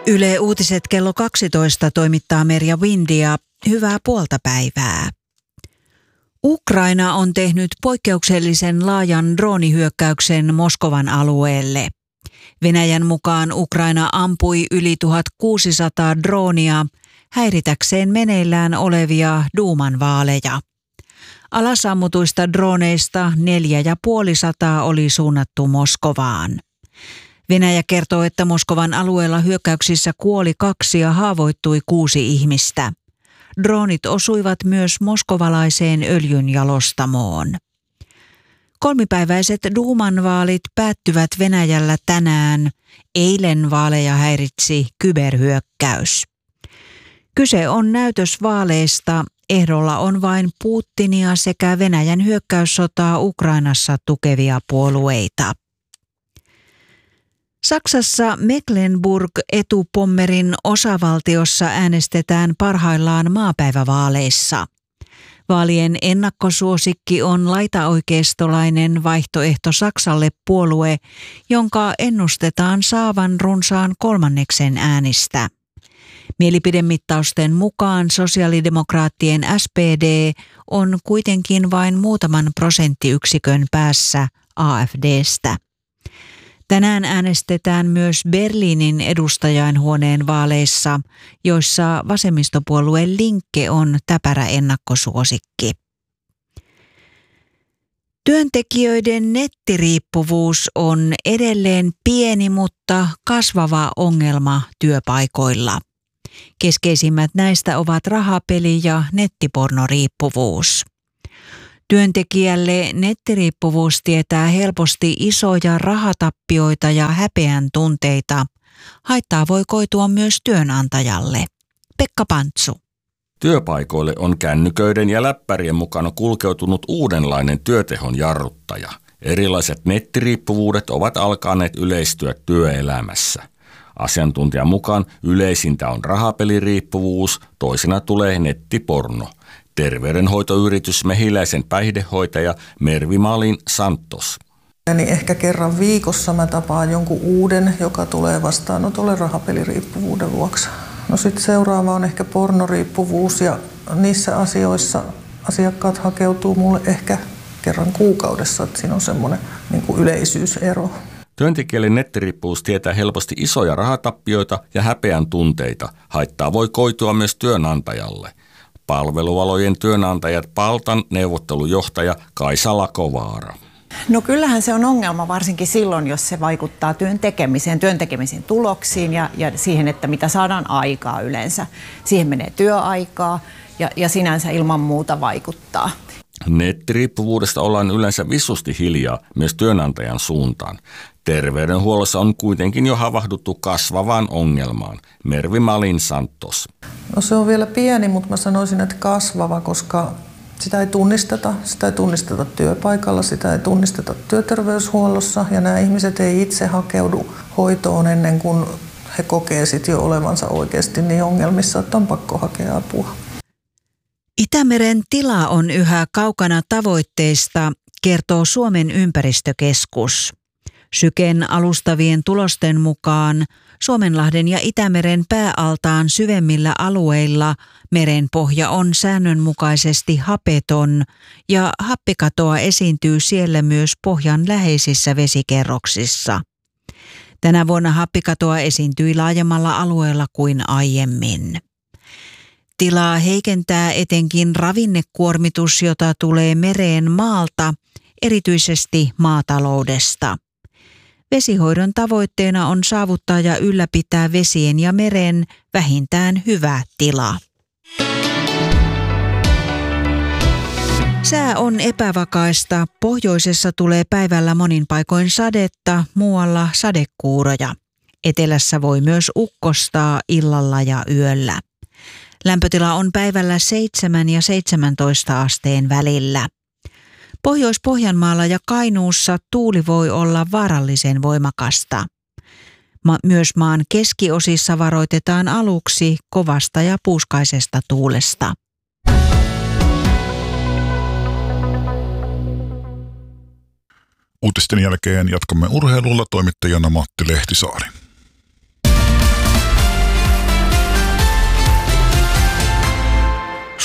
Yle Uutiset kello 12 toimittaa Merja Windia. Hyvää puolta päivää. Ukraina on tehnyt poikkeuksellisen laajan droonihyökkäyksen Moskovan alueelle. Venäjän mukaan Ukraina ampui yli 1600 droonia häiritäkseen meneillään olevia Duuman vaaleja. Alasammutuista drooneista 450 oli suunnattu Moskovaan. Venäjä kertoo, että Moskovan alueella hyökkäyksissä kuoli 2 ja haavoittui 6 ihmistä. Droonit osuivat myös moskovalaiseen öljynjalostamoon. 3-päiväiset Duuman vaalit päättyvät Venäjällä tänään. Eilen vaaleja häiritsi kyberhyökkäys. Kyse on näytösvaaleista. Ehdolla on vain Putinia sekä Venäjän hyökkäyssotaa Ukrainassa tukevia puolueita. Saksassa Mecklenburg-Etupommerin osavaltiossa äänestetään parhaillaan maapäivävaaleissa. Vaalien ennakkosuosikki on laitaoikeistolainen Vaihtoehto Saksalle -puolue, jonka ennustetaan saavan runsaan 1/3 äänistä. Mielipidemittausten mukaan sosiaalidemokraattien SPD on kuitenkin vain muutaman prosenttiyksikön päässä AfD:stä. Tänään äänestetään myös Berliinin edustajainhuoneen vaaleissa, joissa vasemmistopuolue Linke on täpärä ennakkosuosikki. Työntekijöiden nettiriippuvuus on edelleen pieni, mutta kasvava ongelma työpaikoilla. Keskeisimmät näistä ovat rahapeli- ja nettipornoriippuvuus. Työntekijälle nettiriippuvuus tietää helposti isoja rahatappioita ja häpeän tunteita. Haittaa voi koitua myös työnantajalle. Pekka Pantsu. Työpaikoille on kännyköiden ja läppärien mukana kulkeutunut uudenlainen työtehon jarruttaja. Erilaiset nettiriippuvuudet ovat alkaneet yleistyä työelämässä. Asiantuntijan mukaan yleisintä on rahapeliriippuvuus, toisena tulee nettiporno. Terveydenhoitoyritys Mehiläisen päihdehoitaja Mervi Malin Santos. Niin ehkä kerran viikossa mä tapaan jonkun uuden, joka tulee vastaanotolle rahapeliriippuvuuden vuoksi. No sitten seuraava on ehkä pornoriippuvuus ja niissä asioissa asiakkaat hakeutuu mulle ehkä kerran kuukaudessa, että siinä on semmoinen niin kuin yleisyysero. Työntekijälle nettiriippuvuus tietää helposti isoja rahatappioita ja häpeän tunteita. Haittaa voi koitua myös työnantajalle. Palvelualojen työnantajat Paltan neuvottelujohtaja Kaisa Lakovaara. No kyllähän se on ongelma varsinkin silloin, jos se vaikuttaa työn tekemisen tuloksiin ja siihen, että mitä saadaan aikaa yleensä. Siihen menee työaikaa ja sinänsä ilman muuta vaikuttaa. Nettiriippuvuudesta ollaan yleensä visusti hiljaa myös työnantajan suuntaan. Terveydenhuollossa on kuitenkin jo havahduttu kasvavaan ongelmaan. Mervi Malin Santos. No se on vielä pieni, mutta mä sanoisin, että kasvava, koska sitä ei tunnisteta työpaikalla, sitä ei tunnisteta työterveyshuollossa ja nämä ihmiset ei itse hakeudu hoitoon ennen kuin he kokee sitten jo olevansa oikeasti niin ongelmissa, että on pakko hakea apua. Itämeren tila on yhä kaukana tavoitteista, kertoo Suomen ympäristökeskus. Syken alustavien tulosten mukaan Suomenlahden ja Itämeren pääaltaan syvemmillä alueilla merenpohja on säännönmukaisesti hapeton ja happikatoa esiintyy siellä myös pohjan läheisissä vesikerroksissa. Tänä vuonna happikatoa esiintyi laajemmalla alueella kuin aiemmin. Tilaa heikentää etenkin ravinnekuormitus, jota tulee mereen maalta, erityisesti maataloudesta. Vesihoidon tavoitteena on saavuttaa ja ylläpitää vesien ja meren vähintään hyvä tila. Sää on epävakaista. Pohjoisessa tulee päivällä monin paikoin sadetta, muualla sadekuuroja. Etelässä voi myös ukkostaa illalla ja yöllä. Lämpötila on päivällä 7 ja 17 asteen välillä. Pohjois-Pohjanmaalla ja Kainuussa tuuli voi olla vaarallisen voimakasta. Myös maan keskiosissa varoitetaan aluksi kovasta ja puuskaisesta tuulesta. Uutisten jälkeen jatkamme urheilulla, toimittajana Matti Lehtisaari.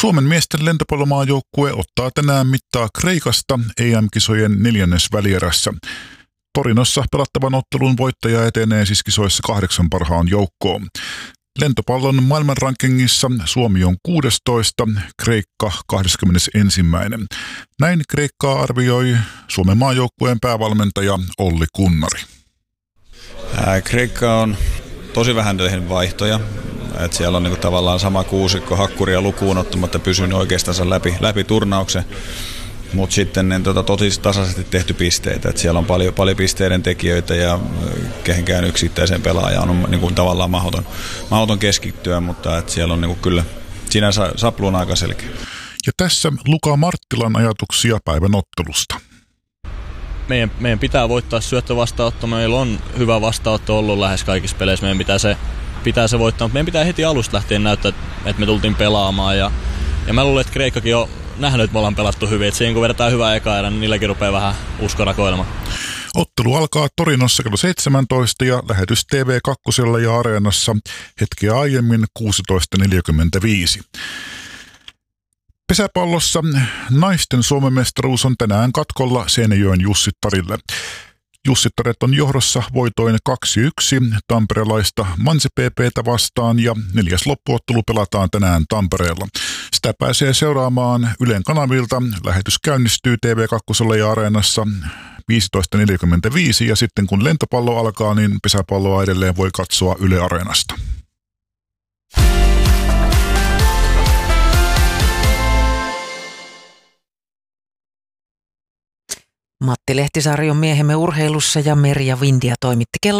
Suomen miesten lentopallomaajoukkue ottaa tänään mittaa Kreikasta EM-kisojen 4. välierässä. Torinossa pelattavan ottelun voittaja etenee siis kisoissa 8 parhaan joukkoon. Lentopallon maailmanrankingissa Suomi on 16, Kreikka 21. Näin Kreikkaa arvioi Suomen maajoukkueen päävalmentaja Olli Kunnari. Kreikka on tosi vähän tehnyt vaihtoja. Et siellä on niinku tavallaan sama kuusikko hakkuria lukuun ottamatta pysynyt oikeastaan läpi turnauksen. Mutta sitten tosi tasaisesti tehty pisteitä. Et siellä on paljon pisteiden tekijöitä ja kehenkään yksittäisen pelaajan on niinku tavallaan mahdoton keskittyä, mutta et siellä on niinku kyllä siinä saplu on aika selkeä. Ja tässä Luka Marttilan ajatuksia päivän ottelusta. Meidän pitää voittaa syöttövastaanotto. Meillä on hyvä vastaanotto ollut lähes kaikissa peleissä. Meidän pitää se voittaa, mutta meidän pitää heti alusta lähtien näyttää, että me tultiin pelaamaan. Ja mä luulen, että Kreikkakin on nähnyt, että me ollaan pelattu hyvin. Että siinä kun vedetään hyvää eka erää, niin niilläkin rupeaa vähän usko rakoilemaan. Ottelu alkaa Torinossa kello 17 ja lähetys TV2 ja Areenassa hetkeä aiemmin 16.45. Pesäpallossa naisten Suomen mestaruus on tänään katkolla Seinäjoen Jussittarille. Jussittaret on johdossa voitoin 2-1 tamperelaista Mansi PP:tä vastaan ja 4. loppuottelu pelataan tänään Tampereella. Sitä pääsee seuraamaan Ylen kanavilta. Lähetys käynnistyy TV2 ja Areenassa 15.45 ja sitten kun lentopallo alkaa, niin pesäpalloa edelleen voi katsoa Yle Areenasta. Matti Lehtisaari on miehemme urheilussa ja Merja Vindia toimitti kello